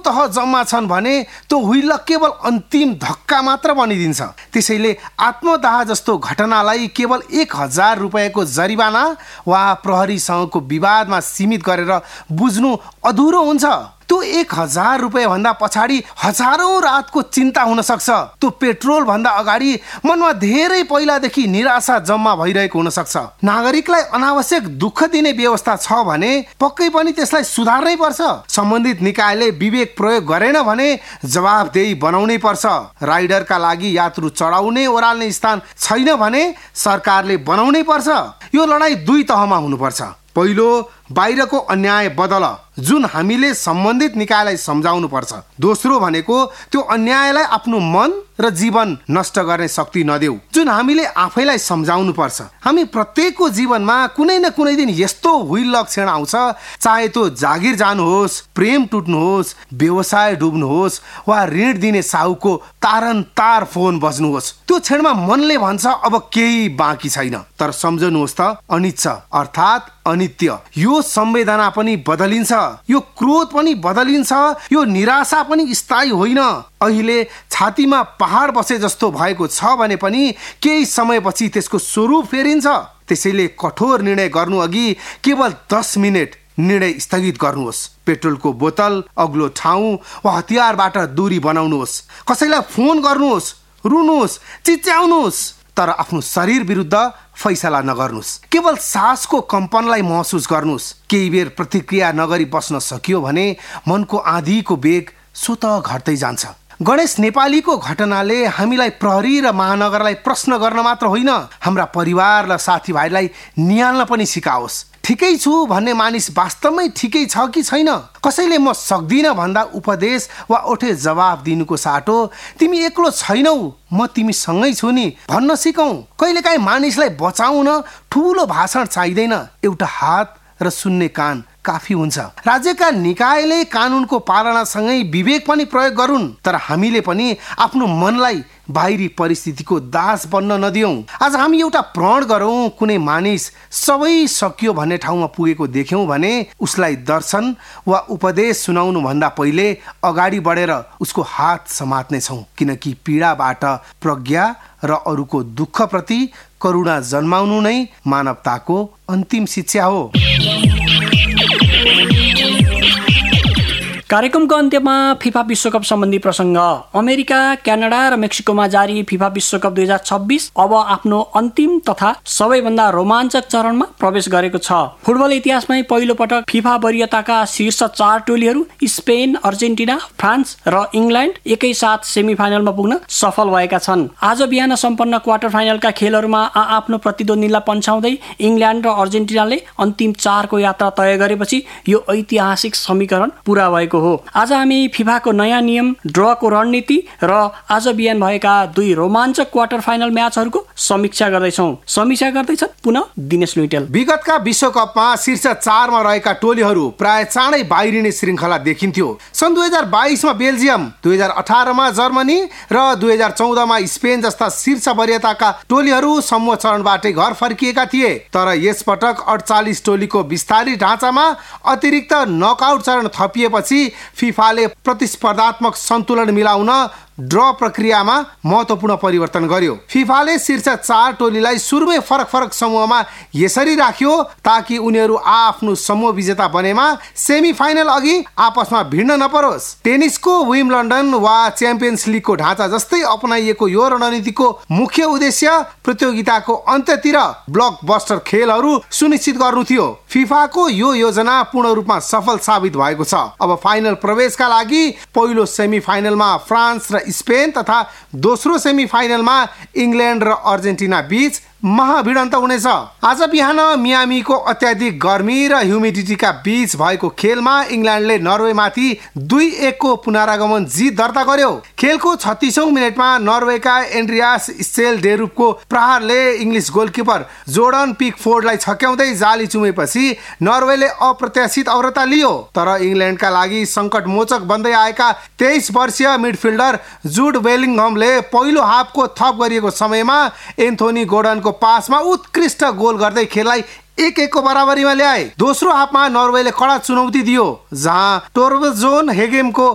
तह जम्मा छन् भने त्यो हुइल केवल अन्तिम धक्का मात्र बनिदिन्छ। त्यसैले आत्मदाह जस्तो घटनालाई केवल 1000 रुपैयाँको जरिवाना वा प्रहरीसँगको विवादमा सीमित गरेर बुझ्नु अधुरो हुन्छ। त्यो 1000 रुपैयाँ भन्दा पछाडि हजारौं रातको चिन्ता हुन सक्छ। त्यो पेट्रोल भन्दा अगाडि मनमा धेरै पहिलादेखि निराशा जम्मा भइरहेको हुन सक्छ। नागरिकलाई अनावश्यक दुःख दिने व्यवस्था छ भने पक्कै पनि त्यसलाई सुधार्नै पर्छ। सम्बन्धित निकायले विवेक प्रयोग गरेन भने जवाफदेही बनाउनै पर्छ। राइडरका लागि यात्रु चढाउने ओह्राल्ने स्थान छैन भने सरकारले बनाउनै पर्छ। यो लडाई 2 तहमा हुनुपर्छ। पहिलो, बाहिरको अन्याय बदल, जुन हामीले सम्बन्धित निकायलाई सम्झाउनु पर्छ। दोस्रो भनेको त्यो अन्यायलाई आफ्नो मन र जीवन नष्ट गर्ने शक्ति नदेऊ, जुन हामीले आफैलाई सम्झाउनु पर्छ। हामी प्रत्येकको जीवनमा कुनै न कुनै दिन यस्तो हुइल क्षण आउँछ, चाहे त्यो जागिर जानुहोस्, प्रेम टुट्नुहोस्, व्यवसाय डुब्नुहोस् वा ऋण दिने साहुको तारन-तार फोन बज्नुहोस्। त्यो क्षणमा मनले भन्छ अब केही बाँकी छैन। तर सम्झनुहोस् त, अनिच्छ अर्थात् अनित्य। यो संवेदना पनि बदलिन्छ, यो क्रोध पनि बदलिन्छ, यो निराशा पनि स्थायी होइन। अहिले छातीमा पहाड बसे जस्तो भएको छ भने पनि केही समयपछि त्यसको स्वरूप फेरिन्छ। त्यसैले कठोर निर्णय गर्नु अघि केवल 10 मिनेट निर्णय स्थगित गर्नुहोस्। पेट्रोलको बोतल, अग्लो ठाउँ वा हतियारबाट दूरी बनाउनुहोस्। कसैलाई फोन गर्नुहोस्, रुनुहोस्, चिच्याउनुहोस्, तर आफ्नो शरीर विरुद्ध फैसला नगर्नुहोस्। केवल सासको कम्पनलाई महसुस गर्नुहोस्। केही बेर प्रतिक्रिया नगरी बस्न सकियो भने मनको आँधीको वेग स्वतः घट्दै जान्छ। गणेश नेपालीको घटनाले हामीलाई प्रहरी र महानगरलाई प्रश्न गर्न मात्र होइन, हाम्रा परिवार र साथीभाइलाई निहाल्न पनि सिकाओस्। ठिकै छु भन्ने मानिस वास्तवमै ठिकै छ कि छैन? कसैले म सक्दिनँ भन्दा उपदेश वा ओठे जवाफ दिनुको साटो तिमी एक्लो छैनौ, म तिमीसँगै छु नि भन्न सिकौँ। कहिलेकाहीँ मानिसलाई बचाउन ठुलो भाषण चाहिँदैन, एउटा हात र सुन्ने कान काफी हुन्छ। राज्यका निकायले कानुनको पालनासँगै विवेक पनि प्रयोग गरून्, तर हामीले पनि आफ्नो मनलाई बाहिरी परिस्थितिको दास बन्न नदियौं। आज हामी एउटा प्रण गरौँ, कुनै मानिस सबै सकियो भन्ने ठाउँमा पुगेको देख्यौं भने उसलाई दर्शन वा उपदेश सुनाउनु भन्दा पहिले अगाडि बढेर उसको हात समात्ने छौं, किनकि पीडाबाट प्रज्ञा र अरूको दुःखप्रति करुणा जन्माउनु नै मानवताको अन्तिम शिक्षा हो। कार्यक्रमको अन्त्यमा फिफा विश्वकप सम्बन्धी प्रसङ्ग। अमेरिका, क्यानाडा र मेक्सिकोमा जारी फिफा विश्वकप 2026 अब आफ्नो अन्तिम तथा सबैभन्दा रोमाञ्चक चरणमा प्रवेश गरेको छ। फुटबल इतिहासमै पहिलो पटक फिफा वरियताका शीर्ष 4 टोलीहरू स्पेन, अर्जेन्टिना, फ्रान्स र इङ्ल्यान्ड एकैसाथ सेमिफाइनलमा पुग्न सफल भएका छन्। आज बिहान सम्पन्न क्वार्टर फाइनलका खेलहरूमा आफ्नो प्रतिद्वन्द्वीलाई पन्छाउँदै इङ्ल्यान्ड र अर्जेन्टिनाले अन्तिम 4 को यात्रा तय गरेपछि यो ऐतिहासिक समीकरण पूरा भएको हो। आज हामी फिफाको नयाँ नियम, ड्रको रणनीति र आज बिहान भएका 2 रोमाञ्चक क्वार्टर फाइनल म्याचहरूको समीक्षा गर्दैछौँ। समीक्षा गर्दैछन् पुनः दिनेश लुइटेल। विगतका विश्वकपमा शीर्ष 4 मा रहेका टोलीहरू प्राय चाँडै बाहिरिने श्रृङ्खला देखिन्थ्यो। सन् 2022 मा बेल्जियम, 2018 मा जर्मनी र 2014 मा स्पेन जस्ता शीर्ष वरियताका टोलीहरू समूह चरणबाटै घर फर्किएका थिए। तर यसपटक 48 टोलीको विस्तारित ढाँचामा अतिरिक्त नकआउट चरण थपिएपछि फिफाले प्रतिस्पर्धात्मक सन्तुलन मिलाउन ड्र प्रक्रियामा महत्त्वपूर्ण परिवर्तन गर्यो। फिफाले शीर्ष 4 टोलीलाई सुरुमै फरक फरक समूहमा यसरी राख्यो ताकि उनीहरू आफ्नो समूह विजेता बनेमा सेमिफाइनल अघि आपसमा भिड्न नपरोस्। टेनिसको विम्बल्डन वा च्याम्पियन्स लिगको ढाँचा जस्तै अपनाइएको यो रणनीतिको मुख्य उद्देश्य प्रतियोगिताको अन्त्यतिर ब्लकबस्टर खेलहरू सुनिश्चित गर्नु थियो। फिफाको यो योजना पूर्ण रूपमा सफल साबित भएको छ। अब फाइनल प्रवेशका लागि पहिलो सेमिफाइनलमा फ्रान्स र स्पेन तथा दोस्रो सेमिफाइनलमा इङ्ल्यान्ड र अर्जेन्टिना बीच महाभिडन्त हुनेछ। आज बिहान मियामीको अत्याधिक गर्मी र ह्युमिडिटीका बीच भएको खेलमा इङ्ल्यान्डले नर्वेमाथि 2-1 को पुनरागमन जित दर्ता गर्यो। खेलको 36औं मिनेटमा नर्वेका एन्ड्रियास स्टेलडेरुपको प्रहारले इङ्ग्लिस गोलकिपर जोर्डन पिकफोर्डलाई छक्याउँदै जाली चुमेपछि नर्वेले अप्रत्याशित अग्रता लियो। तर इङ्ल्यान्डका लागि सङ्कटमोचक बन्दै आएका 23 वर्षीय मिडफिल्डर जुड बेलिङहमले पहिलो हाफको थप गरिएको समयमा एन्थोनी गोर्डनको पासमा उत्कृष्ट गोल गर्दै खेललाई 1-1 को बराबरीमा ल्याए। दोस्रो हाफमा नर्वेले कडा चुनौती दियो, जहाँ टोर्बजोन हेगेमको